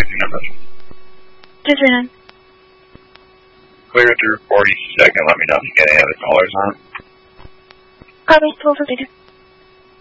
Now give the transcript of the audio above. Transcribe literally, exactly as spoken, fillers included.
safety number? two three nine. Clear through forty-second. Let me know if you get any other callers on. Copy, twelve fifty-two.